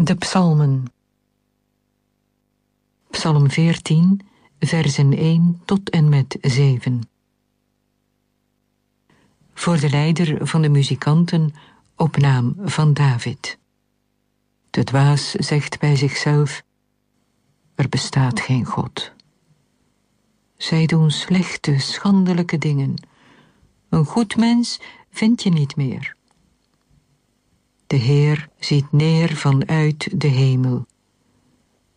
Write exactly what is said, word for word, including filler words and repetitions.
De psalmen. Psalm veertien, versen één tot en met zeven. Voor de leider van de muzikanten, op naam van David. De dwaas zegt bij zichzelf: er bestaat geen God. Zij doen slechte, schandelijke dingen. Een goed mens vind je niet meer. De Heer ziet neer vanuit de hemel.